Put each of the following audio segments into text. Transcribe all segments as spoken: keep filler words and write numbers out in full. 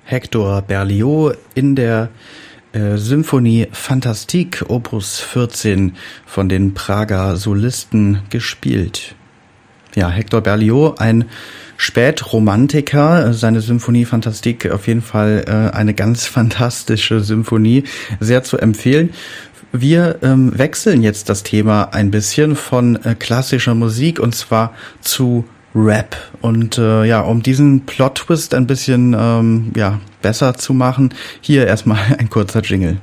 Hector Berlioz in der äh, Symphonie Fantastique Opus vierzehn von den Prager Solisten gespielt. Ja, Hector Berlioz, ein Spätromantiker, seine Symphonie Fantastique auf jeden Fall äh, eine ganz fantastische Symphonie, sehr zu empfehlen. Wir ähm, wechseln jetzt das Thema ein bisschen von äh, klassischer Musik und zwar zu Rap. Und äh, ja, um diesen Plot-Twist ein bisschen ähm, ja, besser zu machen, hier erstmal ein kurzer Jingle.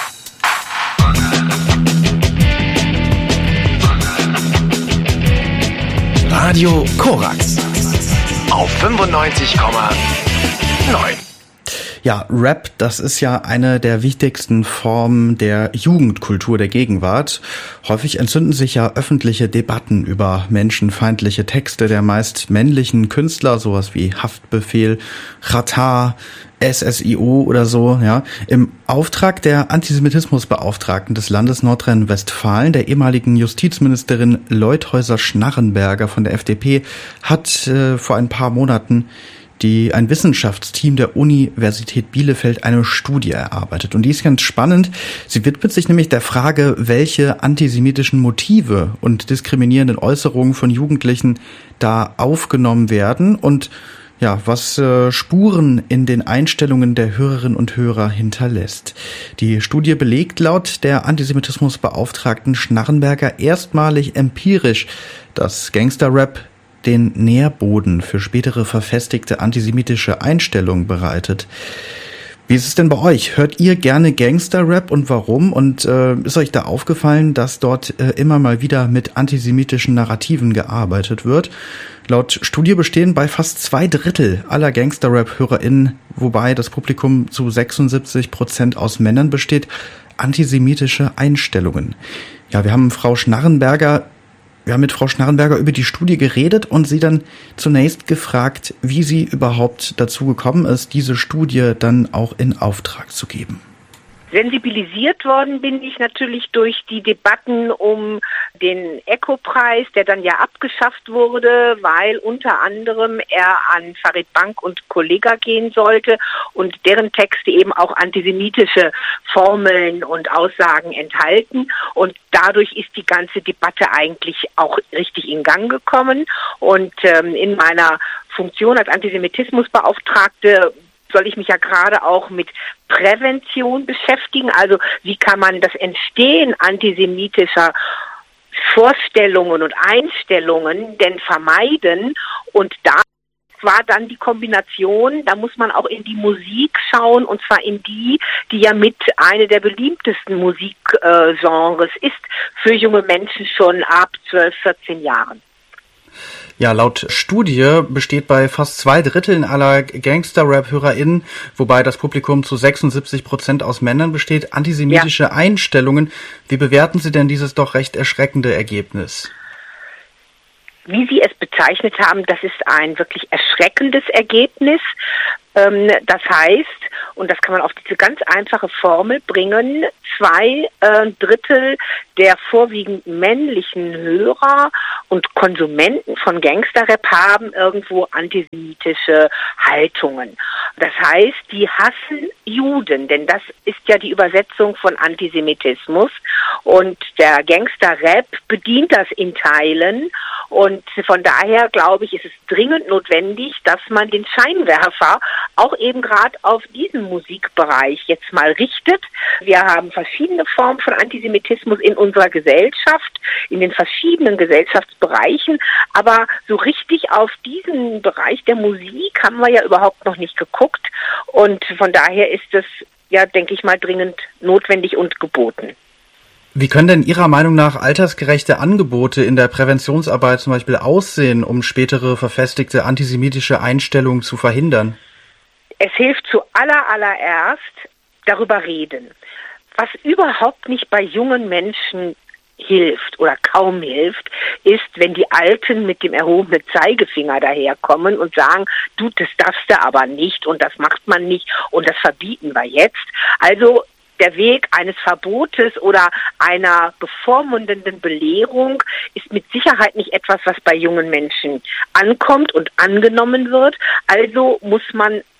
Radio Korax auf fünfundneunzig Komma neun. Ja, Rap, das ist ja eine der wichtigsten Formen der Jugendkultur der Gegenwart. Häufig entzünden sich ja öffentliche Debatten über menschenfeindliche Texte der meist männlichen Künstler, sowas wie Haftbefehl, Xatar, S S I O oder so, ja. Im Auftrag der Antisemitismusbeauftragten des Landes Nordrhein-Westfalen, der ehemaligen Justizministerin Leuthäuser-Schnarrenberger von der F D P, hat äh, vor ein paar Monaten die ein Wissenschaftsteam der Universität Bielefeld eine Studie erarbeitet. Und die ist ganz spannend. Sie widmet sich nämlich der Frage, welche antisemitischen Motive und diskriminierenden Äußerungen von Jugendlichen da aufgenommen werden und ja, was äh, Spuren in den Einstellungen der Hörerinnen und Hörer hinterlässt. Die Studie belegt laut der Antisemitismusbeauftragten Schnarrenberger erstmalig empirisch, dass Gangsterrap den Nährboden für spätere verfestigte antisemitische Einstellungen bereitet. Wie ist es denn bei euch? Hört ihr gerne Gangster-Rap und warum? Und äh, ist euch da aufgefallen, dass dort äh, immer mal wieder mit antisemitischen Narrativen gearbeitet wird? Laut Studie bestehen bei fast zwei Drittel aller Gangster-Rap-HörerInnen, wobei das Publikum zu sechsundsiebzig Prozent aus Männern besteht, antisemitische Einstellungen. Ja, wir haben Frau Schnarrenberger Wir haben mit Frau Schnarrenberger über die Studie geredet und sie dann zunächst gefragt, wie sie überhaupt dazu gekommen ist, diese Studie dann auch in Auftrag zu geben. Sensibilisiert worden bin ich natürlich durch die Debatten um den ECO-Preis, der dann ja abgeschafft wurde, weil unter anderem er an Farid Bank und Kollega gehen sollte und deren Texte eben auch antisemitische Formeln und Aussagen enthalten. Und dadurch ist die ganze Debatte eigentlich auch richtig in Gang gekommen. Und ähm, in meiner Funktion als Antisemitismusbeauftragte soll ich mich ja gerade auch mit Prävention beschäftigen. Also wie kann man das Entstehen antisemitischer Vorstellungen und Einstellungen denn vermeiden? Und da war dann die Kombination, da muss man auch in die Musik schauen, und zwar in die, die ja mit eine der beliebtesten Musikgenres ist für junge Menschen schon ab zwölf, vierzehn Jahren. Ja, laut Studie besteht bei fast zwei Dritteln aller Gangster-Rap-HörerInnen, wobei das Publikum zu sechsundsiebzig Prozent aus Männern besteht, antisemitische ja. Einstellungen. Wie bewerten Sie denn dieses doch recht erschreckende Ergebnis? Wie Sie es bezeichnet haben, das ist ein wirklich erschreckendes Ergebnis. Ähm, das heißt, und das kann man auf diese ganz einfache Formel bringen, zwei äh, Drittel der vorwiegend männlichen Hörer und Konsumenten von Gangsterrap haben irgendwo antisemitische Haltungen. Das heißt, die hassen Juden, denn das ist ja die Übersetzung von Antisemitismus. Und der Gangsterrap bedient das in Teilen. Und von daher, glaube ich, ist es dringend notwendig, dass man den Scheinwerfer auch eben gerade auf diesen Musikbereich jetzt mal richtet. Wir haben verschiedene Formen von Antisemitismus in unserer Gesellschaft, in den verschiedenen Gesellschaftsbereichen, aber so richtig auf diesen Bereich der Musik haben wir ja überhaupt noch nicht geguckt, und von daher ist es, ja, denke ich mal, dringend notwendig und geboten. Wie können denn Ihrer Meinung nach altersgerechte Angebote in der Präventionsarbeit zum Beispiel aussehen, um spätere verfestigte antisemitische Einstellungen zu verhindern? Es hilft zu aller, allererst darüber reden. Was überhaupt nicht bei jungen Menschen hilft oder kaum hilft, ist, wenn die Alten mit dem erhobenen Zeigefinger daherkommen und sagen, du, das darfst du aber nicht und das macht man nicht und das verbieten wir jetzt. Also der Weg eines Verbotes oder einer bevormundenden Belehrung ist mit Sicherheit nicht etwas, was bei jungen Menschen ankommt und angenommen wird. Also muss man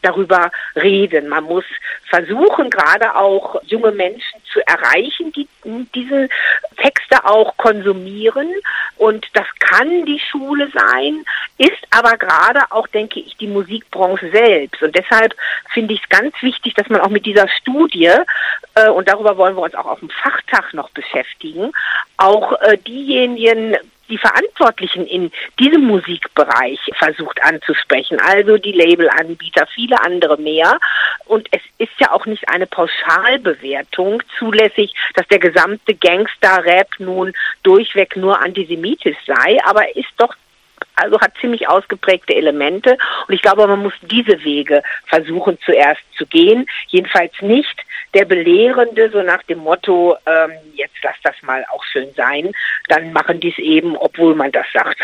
darüber reden. Man muss versuchen, gerade auch junge Menschen zu erreichen, die diese Texte auch konsumieren. Und das kann die Schule sein, ist aber gerade auch, denke ich, die Musikbranche selbst. Und deshalb finde ich es ganz wichtig, dass man auch mit dieser Studie, äh, und darüber wollen wir uns auch auf dem Fachtag noch beschäftigen, auch äh, diejenigen, die Verantwortlichen in diesem Musikbereich versucht anzusprechen, also die Labelanbieter, viele andere mehr. Und es ist ja auch nicht eine Pauschalbewertung zulässig, dass der gesamte Gangster-Rap nun durchweg nur antisemitisch sei, aber ist doch also hat ziemlich ausgeprägte Elemente. Und ich glaube, man muss diese Wege versuchen zuerst zu gehen. Jedenfalls nicht der Belehrende, so nach dem Motto, ähm, jetzt lass das mal auch schön sein. Dann machen die es eben, obwohl man das sagt.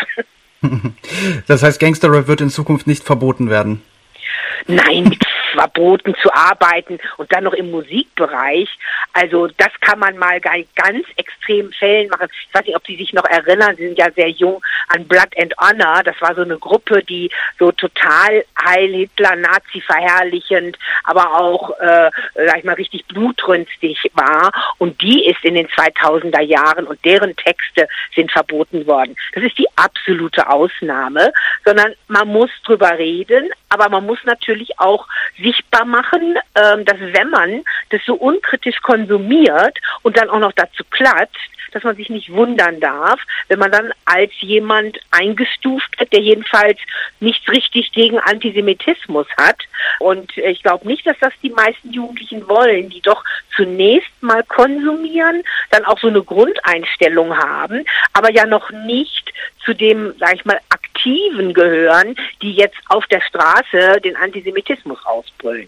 Das heißt, Gangsterrap wird in Zukunft nicht verboten werden? Nein, mit Verboten zu arbeiten und dann noch im Musikbereich. Also das kann man mal bei ganz extremen Fällen machen. Ich weiß nicht, ob Sie sich noch erinnern, Sie sind ja sehr jung, an Blood and Honor. Das war so eine Gruppe, die so total Heil Hitler, Nazi verherrlichend, aber auch, äh, sag ich mal, richtig blutrünstig war. Und die ist in den zweitausender Jahren und deren Texte sind verboten worden. Das ist die absolute Ausnahme, sondern man muss drüber reden, aber man muss natürlich auch sichtbar machen, ähm, dass wenn man das so unkritisch konsumiert und dann auch noch dazu klatscht, dass man sich nicht wundern darf, wenn man dann als jemand eingestuft wird, der jedenfalls nichts richtig gegen Antisemitismus hat. Und ich glaube nicht, dass das die meisten Jugendlichen wollen, die doch zunächst mal konsumieren, dann auch so eine Grundeinstellung haben, aber ja noch nicht zu dem, sag ich mal, Aktiven gehören, die jetzt auf der Straße den Antisemitismus ausbrüllen.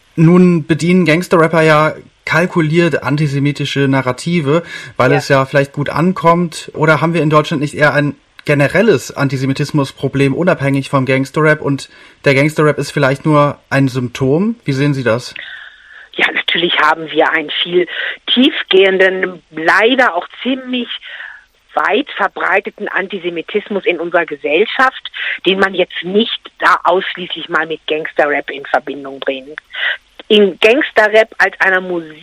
Nun bedienen Gangsterrapper ja kalkuliert antisemitische Narrative, weil ja. es ja vielleicht gut ankommt. Oder haben wir in Deutschland nicht eher ein generelles Antisemitismusproblem unabhängig vom Gangsterrap und der Gangsterrap ist vielleicht nur ein Symptom? Wie sehen Sie das? Ja, natürlich haben wir einen viel tiefgehenden, leider auch ziemlich weit verbreiteten Antisemitismus in unserer Gesellschaft, den man jetzt nicht da ausschließlich mal mit Gangsterrap in Verbindung bringt. In Gangsterrap als einer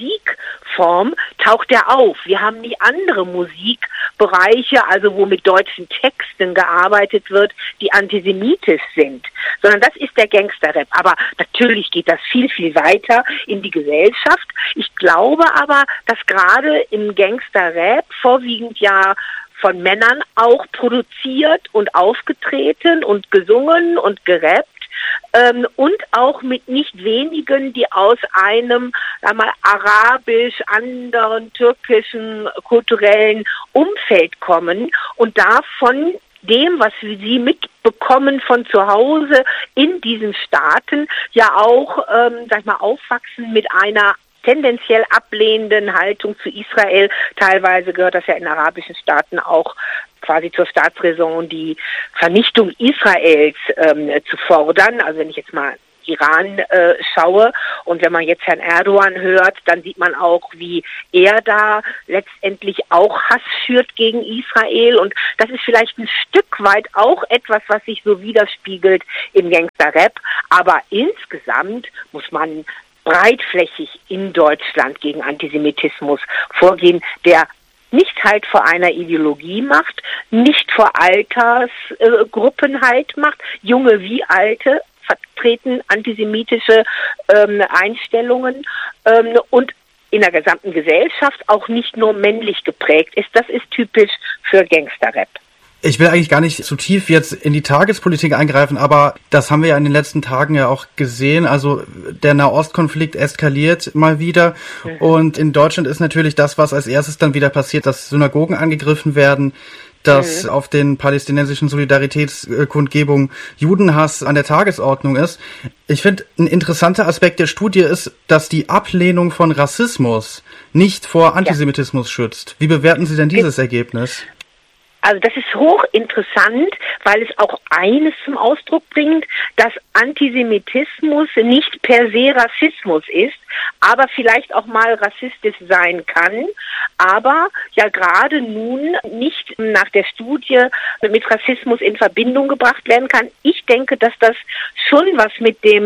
Musikform taucht er auf. Wir haben nie andere Musikbereiche, also wo mit deutschen Texten gearbeitet wird, die antisemitisch sind, sondern das ist der Gangsterrap. Aber natürlich geht das viel, viel weiter in die Gesellschaft. Ich glaube aber, dass gerade im Gangsterrap vorwiegend ja von Männern auch produziert und aufgetreten und gesungen und gerappt. Ähm, und auch mit nicht wenigen, die aus einem, sag mal, arabisch, anderen, türkischen, kulturellen Umfeld kommen und davon dem, was sie mitbekommen von zu Hause in diesen Staaten, ja auch, ähm, sag ich mal, aufwachsen mit einer tendenziell ablehnenden Haltung zu Israel. Teilweise gehört das ja in arabischen Staaten auch quasi zur Staatsräson, die Vernichtung Israels ähm, zu fordern. Also wenn ich jetzt mal Iran äh, schaue und wenn man jetzt Herrn Erdogan hört, dann sieht man auch, wie er da letztendlich auch Hass schürt gegen Israel und das ist vielleicht ein Stück weit auch etwas, was sich so widerspiegelt im Gangster-Rap, aber insgesamt muss man breitflächig in Deutschland gegen Antisemitismus vorgehen, der nicht halt vor einer Ideologie macht, nicht vor Altersgruppen äh, halt macht, junge wie alte vertreten antisemitische ähm, Einstellungen ähm, und in der gesamten Gesellschaft auch nicht nur männlich geprägt ist. Das ist typisch für Gangsterrap. Ich will eigentlich gar nicht zu tief jetzt in die Tagespolitik eingreifen, aber das haben wir ja in den letzten Tagen ja auch gesehen. Also der Nahostkonflikt eskaliert mal wieder. Mhm. Und in Deutschland ist natürlich das, was als erstes dann wieder passiert, dass Synagogen angegriffen werden, dass mhm. auf den palästinensischen Solidaritätskundgebungen Judenhass an der Tagesordnung ist. Ich finde, ein interessanter Aspekt der Studie ist, dass die Ablehnung von Rassismus nicht vor Antisemitismus ja. schützt. Wie bewerten Sie denn dieses ich Ergebnis? Also das ist hochinteressant, weil es auch eines zum Ausdruck bringt, dass Antisemitismus nicht per se Rassismus ist, aber vielleicht auch mal rassistisch sein kann, aber ja gerade nun nicht nach der Studie mit Rassismus in Verbindung gebracht werden kann. Ich denke, dass das schon was mit dem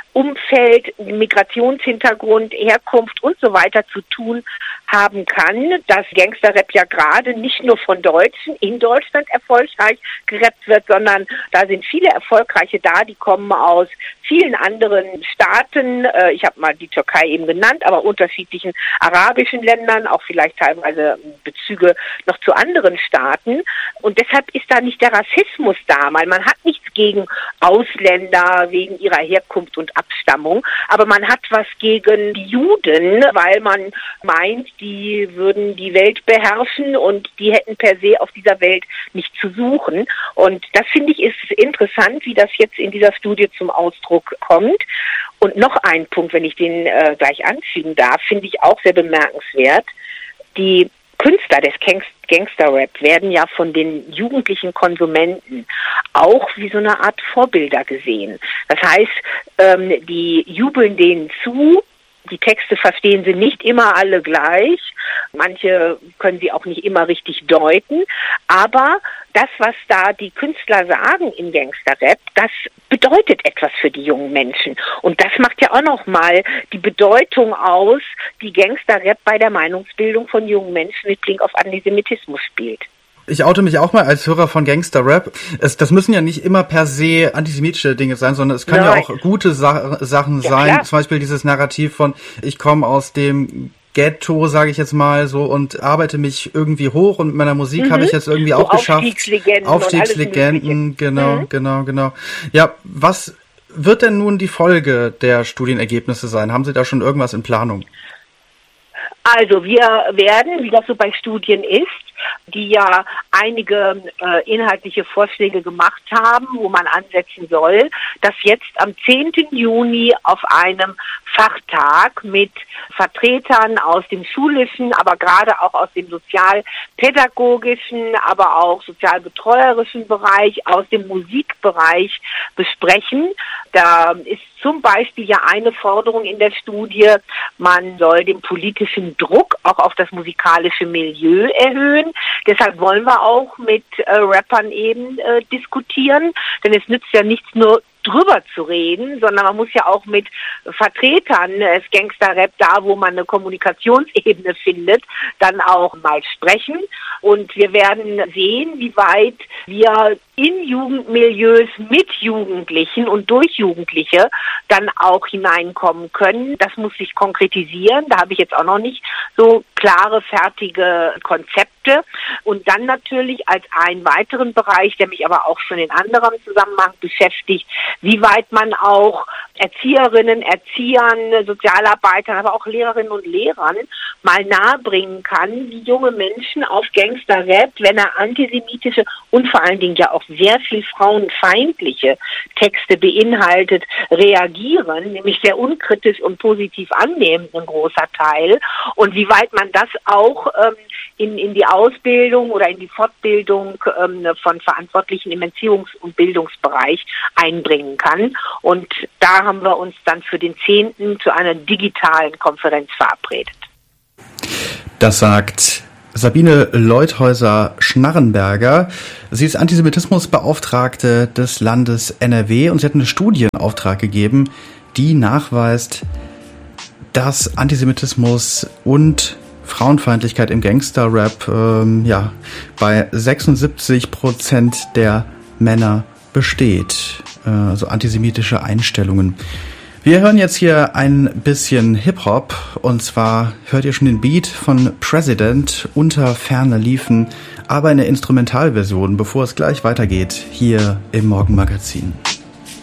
Umfeld, Migrationshintergrund, Herkunft und so weiter zu tun haben kann, dass Gangsterrap ja gerade nicht nur von Deutschen in Deutschland erfolgreich gerappt wird, sondern da sind viele Erfolgreiche da, die kommen aus vielen anderen Staaten, ich habe mal die Türkei eben genannt, aber unterschiedlichen arabischen Ländern, auch vielleicht teilweise Bezüge noch zu anderen Staaten. Und deshalb ist da nicht der Rassismus da, weil man hat nichts gegen Ausländer wegen ihrer Herkunft und Abstammung, aber man hat was gegen die Juden, weil man meint, die würden die Welt beherrschen und die hätten per se auf dieser Welt nicht zu suchen. Und das finde ich ist interessant, wie das jetzt in dieser Studie zum Ausdruck kommt. Und noch ein Punkt, wenn ich den äh, gleich anfügen darf, finde ich auch sehr bemerkenswert. Die Künstler des Gangster-Rap werden ja von den jugendlichen Konsumenten auch wie so eine Art Vorbilder gesehen. Das heißt, ähm, die jubeln denen zu. Die Texte verstehen sie nicht immer alle gleich. Manche können sie auch nicht immer richtig deuten. Aber das, was da die Künstler sagen in Gangsterrap, das bedeutet etwas für die jungen Menschen. Und das macht ja auch nochmal die Bedeutung aus, die Gangsterrap bei der Meinungsbildung von jungen Menschen mit Blick auf Antisemitismus spielt. Ich oute mich auch mal als Hörer von Gangster-Rap. Es, das müssen ja nicht immer per se antisemitische Dinge sein, sondern es können Nein. ja auch gute Sa- Sachen ja, sein. Klar. Zum Beispiel dieses Narrativ von, ich komme aus dem Ghetto, sage ich jetzt mal so, und arbeite mich irgendwie hoch und mit meiner Musik mhm. habe ich jetzt irgendwie so auch geschafft. Aufstiegslegenden. Aufstiegslegenden, genau, mhm. genau, genau. Ja, was wird denn nun die Folge der Studienergebnisse sein? Haben Sie da schon irgendwas in Planung? Also wir werden, wie das so bei Studien ist, die ja einige äh, inhaltliche Vorschläge gemacht haben, wo man ansetzen soll, das jetzt am zehnten Juni auf einem Fachtag mit Vertretern aus dem schulischen, aber gerade auch aus dem sozialpädagogischen, aber auch sozialbetreuerischen Bereich, aus dem Musikbereich besprechen. Da ist zum Beispiel ja eine Forderung in der Studie, man soll den politischen Druck auch auf das musikalische Milieu erhöhen. Deshalb wollen wir auch mit äh, Rappern eben äh, diskutieren, denn es nützt ja nichts nur drüber zu reden, sondern man muss ja auch mit Vertretern des Gangster-Rap, da wo man eine Kommunikationsebene findet, dann auch mal sprechen. Und wir werden sehen, wie weit wir in Jugendmilieus mit Jugendlichen und durch Jugendliche dann auch hineinkommen können. Das muss sich konkretisieren. Da habe ich jetzt auch noch nicht so klare, fertige Konzepte. Und dann natürlich als einen weiteren Bereich, der mich aber auch schon in anderem Zusammenhang beschäftigt, wie weit man auch Erzieherinnen, Erziehern, Sozialarbeitern, aber auch Lehrerinnen und Lehrern mal nahebringen kann, wie junge Menschen auf Gangster-Rap, wenn er antisemitische und vor allen Dingen ja auch sehr viel frauenfeindliche Texte beinhaltet, reagieren, nämlich sehr unkritisch und positiv annehmen, ein großer Teil, und wie weit man das auch ähm, in, in die Ausbildung oder in die Fortbildung ähm, von Verantwortlichen im Erziehungs- und Bildungsbereich einbringen kann. Und da haben wir uns dann für den zehnten zu einer digitalen Konferenz verabredet. Das sagt Sabine Leuthäuser-Schnarrenberger. Sie ist Antisemitismusbeauftragte des Landes N R W und sie hat einen Studienauftrag gegeben, die nachweist, dass Antisemitismus und Frauenfeindlichkeit im Gangster-Rap ähm, ja, bei sechsundsiebzig Prozent der Männer besteht. Äh, also antisemitische Einstellungen. Wir hören jetzt hier ein bisschen Hip-Hop, und zwar hört ihr schon den Beat von President unter Ferne liefen, aber in der Instrumentalversion, bevor es gleich weitergeht, hier im Morgenmagazin.